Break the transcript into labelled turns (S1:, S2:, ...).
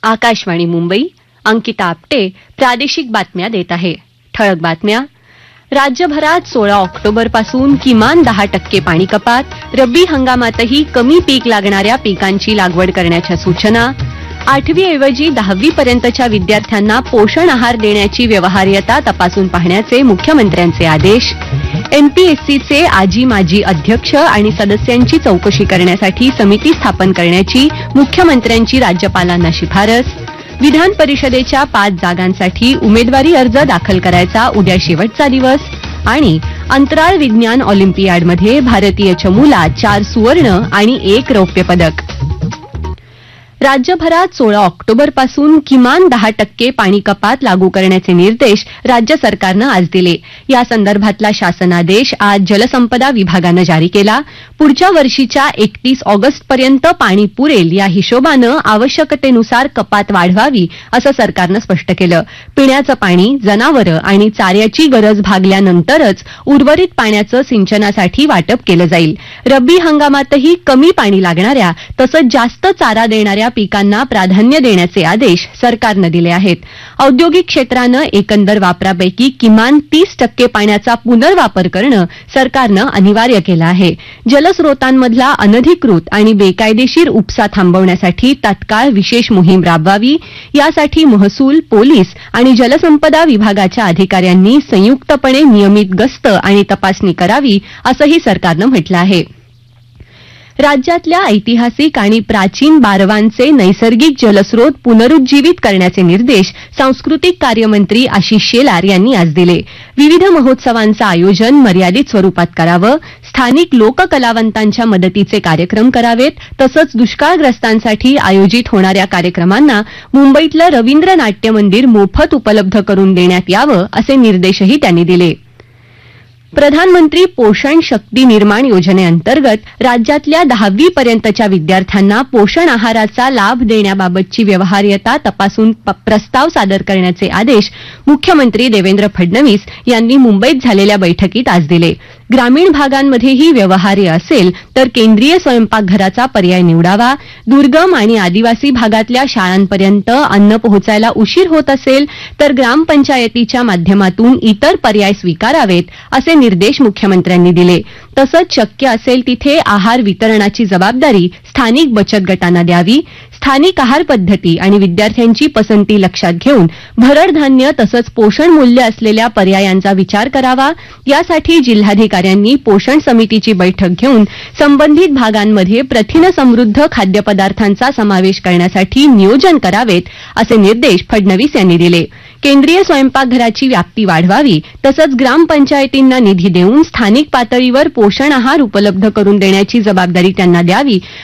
S1: आकाशवाणी मुंबई. अंकिता आपटे प्रादेशिक बातम्या देत आहे. ठळक बातम्या. राज्यभरात 16 ऑक्टोबरपासून किमान 10% पाणी कपात. रब्बी हंगामातही कमी पीक लागणाऱ्या पिकांची लागवड करण्याच्या सूचना. 8वी ऐवजी 10वी पर्यंतच्या विद्यार्थ्यांना पोषण आहार देण्याची व्यवहार्यता तपासून पाहण्याचे मुख्यमंत्र्यांचे आदेश. एमपीएससीचे आजी माजी अध्यक्ष आणि सदस्यांची चौकशी करण्यासाठी समिती स्थापन करण्याची मुख्यमंत्र्यांची राज्यपालांना शिफारस. विधान परिषदेच्या 5 जागांसाठी उमेदवारी अर्ज दाखल करायचा उद्या शेवटचा दिवस. आणि अंतराळ विज्ञान ऑलिम्पियाडमध्ये भारतीय चमूला 4 सुवर्ण आणि 1 रौप्य पदक. राज्यभरात 16 ऑक्टोबरपासून किमान 10% पाणी कपात लागू करण्याचे निर्देश राज्य सरकारनं आज दिले. या संदर्भातला शासनादेश आज जलसंपदा विभागानं जारी केला. पुढच्या वर्षीच्या 31 ऑगस्टपर्यंत पाणी पुरेल या हिशोबानं आवश्यकतेनुसार कपात वाढवावी असं सरकारनं स्पष्ट केलं. पिण्याचं पाणी, जनावरं आणि चाऱ्याची गरज भागल्यानंतरच उर्वरित पाण्याचं सिंचनासाठी वाटप केलं जाईल. रब्बी हंगामातही कमी पाणी लागणाऱ्या तसंच जास्त चारा देणाऱ्या पिकांना प्राधान्य देण्याचे आदेश सरकारनं दिले आहेत. औद्योगिक क्षेत्रानं एकंदर वापरापैकी किमान 30% पाण्याचा पुनर्वापर करणं सरकारनं अनिवार्य केलं आहे. जलस्रोतांमधला अनधिकृत आणि बेकायदेशीर उपसा थांबवण्यासाठी तात्काळ विशेष मोहीम राबवावी. यासाठी महसूल, पोलीस आणि जलसंपदा विभागाच्या अधिकाऱ्यांनी संयुक्तपणे नियमित गस्त आणि तपासणी करावी असंही सरकारनं म्हटलं आहे. राज्यातल्या ऐतिहासिक आणि प्राचीन बारवांचे नैसर्गिक जलस्रोत पुनरुज्जीवित करण्याचे निर्देश सांस्कृतिक कार्यमंत्री आशिष शेलार यांनी आज दिले. विविध महोत्सवांचं आयोजन मर्यादित स्वरूपात करावं, स्थानिक लोककलावंतांच्या मदतीचे कार्यक्रम करावेत, तसंच दुष्काळग्रस्तांसाठी आयोजित होणाऱ्या कार्यक्रमांना मुंबईतलं रवींद्र नाट्य मंदिर मोफत उपलब्ध करून देण्यात यावं असे निर्देशही त्यांनी दिले. प्रधानमंत्री पोषण शक्ती निर्माण योजनेअंतर्गत राज्यातल्या 10वी पर्यंतच्या विद्यार्थ्यांना पोषण आहाराचा लाभ देण्याबाबतची व्यवहार्यता तपासून प्रस्ताव सादर करण्याचे आदेश मुख्यमंत्री देवेंद्र फडणवीस यांनी मुंबईत झालेल्या बैठकीत आज दिले. ग्रामीण भागांमध्येही व्यवहार्य असेल तर केंद्रीय स्वयंपाकघराचा पर्याय निवडावा. दुर्गम आणि आदिवासी भागातल्या शाळांपर्यंत अन्न पोहोचायला उशीर होत असेल तर ग्रामपंचायतीच्या माध्यमातून इतर पर्याय स्वीकारावेत असे निर्देश मुख्यमंत्र्यांनी दिले. तसंच शक्य असेल तिथे आहार वितरणाची जबाबदारी स्थानिक बचत गटांना द्यावी. स्थानिक आहार पद्धती आणि विद्यार्थ्यांची पसंती लक्षात घेऊन भरड धान्य तसंच पोषण मूल्य असलेल्या पर्यायांचा विचार करावा. यासाठी जिल्हाधिकाऱ्यांनी पोषण समितीची बैठक घेऊन संबंधित भागांमध्ये प्रथिन समृद्ध खाद्यपदार्थांचा समावेश करण्यासाठी नियोजन करावेत असे निर्देश फडणवीस यांनी दिले. केंद्रीय स्वयंपाकघराची व्याप्ती वाढवावी तसंच ग्रामपंचायतींना निधी देऊन स्थानिक पातळीवर पोषण आहार उपलब्ध करून देण्याची जबाबदारी त्यांना द्यावी